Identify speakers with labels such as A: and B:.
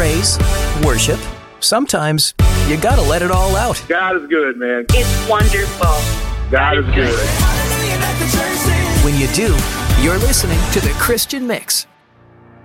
A: praise, worship. Sometimes you gotta let it all out.
B: God is good, man.
C: It's wonderful.
B: God is good.
A: When you do, you're listening to The Christian Mix.